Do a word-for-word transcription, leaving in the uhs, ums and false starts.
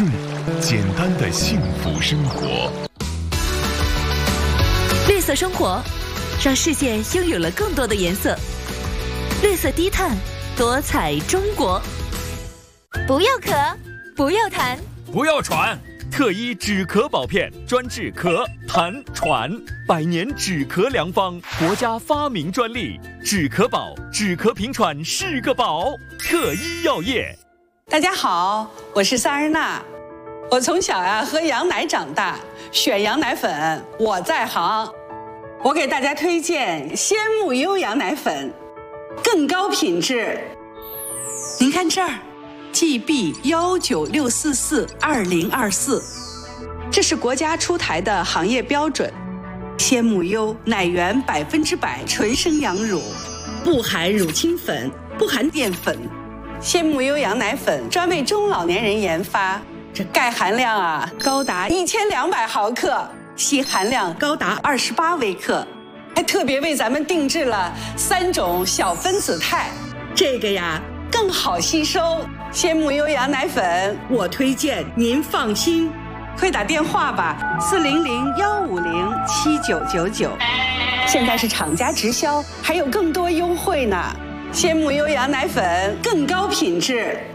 众简单的幸福生活。 绿色生活，让世界拥有了更多的颜色。绿色低碳，多彩中国。 不要咳，不要痰， 不要喘。特一止咳宝片，专治咳、痰、喘，百年止咳良方，国家发明专利。止咳宝，止咳平喘是个宝。特一药业。 大家好，我是萨日娜。我从小呀、啊、喝羊奶长大，选羊奶粉我在行。我给大家推荐鲜木优羊奶粉，更高品质。您看这儿 ，G B 一九六四四二零二四，这是国家出台的行业标准。鲜木优奶源百分之百纯生羊乳，不含乳清粉，不含淀粉。鲜木优羊奶粉专为中老年人研发，这钙含量啊高达一千两百毫克，硒含量高达二十八微克，还特别为咱们定制了三种小分子肽，这个呀更好吸收。鲜木优羊奶粉，我推荐您放心，快打电话吧，四零零幺五零七九九九。现在是厂家直销，还有更多优惠呢。鲜木优羊奶粉更高品质。